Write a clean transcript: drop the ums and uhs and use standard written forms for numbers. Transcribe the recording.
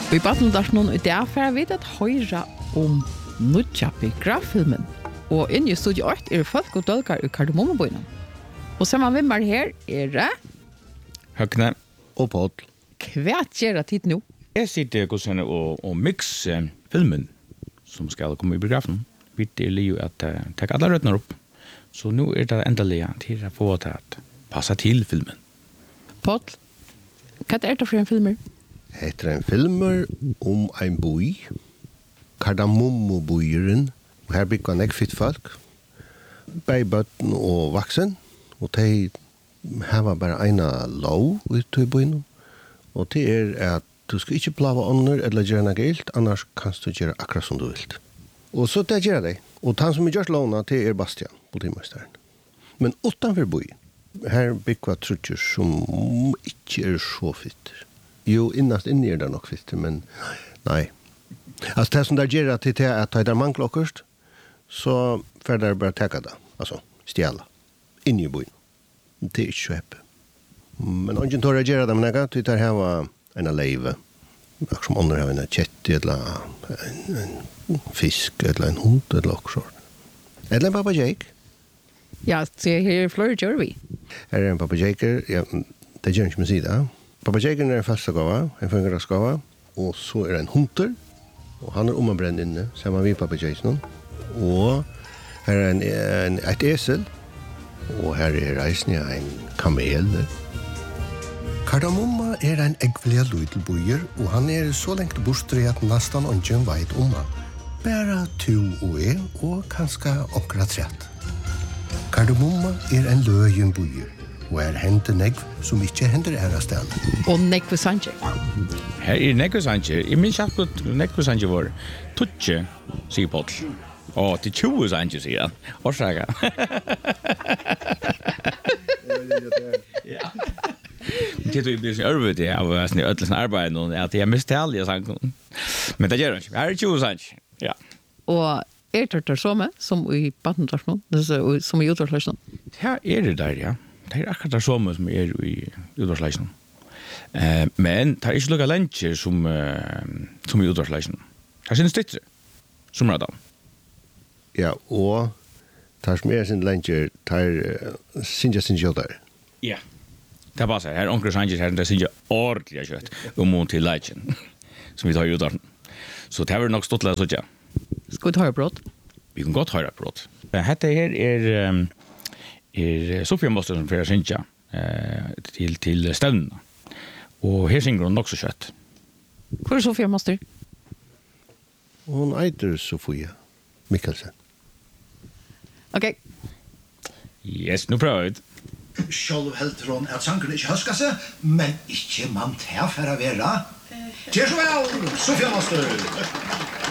Vi battler noen i dag for vi at høyre om nødja biograffilmen. Og inne i studio 8 folk og dølgar i Kardemommebøyene. Og sammen med meg her det Høgne og Paul. Hva gjør det tid nå? Jeg sitter og mixer filmen som skal komme i biografen. Vi er jo at ta alle røttene opp. Så nå det endelig til å få til at passa til filmen. Paul, hva det for en filmer? Heter en filmer om en boi, Kardemommebøyeren. Her bygger han fitt folk, bøtten og vaksen, og de har bare en lov ut i bøyen. Og det at du skal ikke plave ånder eller gjøre noe galt, annars kan du gjøre akkurat som du vil. Og så det gjør de. Og han som gjør lovene, det Bastian, politimesteren. Men utenfor bøyen, her bygger trutjer som ikke så fitter. Jo, innast inni det nok fitter, men nei. Altså det som der gjør at det at det mangler akkurat, så får det bare teka det, altså stjæla, inni i bøyen. Det ikke så heppe. Men ingen tår å gjøre det, men jeg tar her var en leive, akkurat som andre har en kjett, eller en fisk, eller en hund, eller akkurat. Eller en papagøyk. Ja, så her flere gjør vi. Her en papagøyker, ja, det gjør ikke med sida. Papagøyken en fastgave, en fungerasgave, og så det en hunter, og han ombrent inne, sammen med papagøyken. Og her et esel, og her reisen en kamel. Kardamomma en eggveldig lydelbøyer, og han så lengt bortstøy at nesten ingen vet om han. Bare to og jeg, og kanskje akkurat trett. Kardamomma en løyenbøyer, og hender negv som ikke hender sted. Og Nekve Sanchez. Her Nekve Sanchez. Jeg minns ikke at Nekve Sanchez var tutje, sier Paul. Til 20 Sanchez, sier han. Årsaka. Det blir så øvrigt av ødelse arbeid nå, at jeg mistet alle sangen. Men det gjør han ikke. Her 20 Sanchez. Ja. Og det samme som i Battendarsmål, som i utvarsløsene? Ja, det der, ja. Det akkurat det samme som i utvarsløsene. Men det ikke lukket lenge som i utvarsløsene. Det synes det som da. Ja, og det som sin lenge, det synes jeg der. Ja. Det er bare så. Her onkel Sanchez her, det synes jeg ordentlig kjøtt mot til legend, som vi tar i utvarsløsene. Så det har nok stått til det, ja. Skal vi ta brott? Vi kan godt høre brott. Dette her Sofia Moster som fører Sintja til stevnene. Og her synger hun nok så kjøtt. Hvor Sofia Moster? Hun eiter Sofia Mikkelsen. Ok. Yes, nu prøver vi. Sjálv heldur hon at sangren ikke høska seg, men ikke man til for å være. Kjør så vel, Sofia Moster!